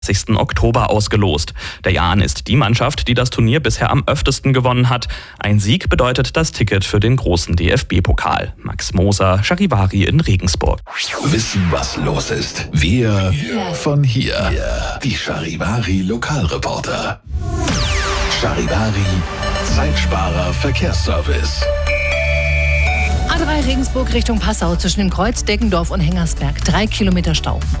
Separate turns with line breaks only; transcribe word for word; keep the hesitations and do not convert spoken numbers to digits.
Oktober ausgelost. Der Jahn ist die Mannschaft, die das Turnier bisher am öftesten gewonnen hat. Ein Sieg bedeutet das Ticket für den großen D F B-Pokal. Max Moser, Charivari in Regensburg.
Wissen, was los ist. Wir von hier. Die Charivari Lokalreporter. Charivari Zeitsparer Verkehrsservice.
A drei Regensburg Richtung Passau zwischen dem Kreuz Deggendorf und Hengersberg. Drei Kilometer Stau.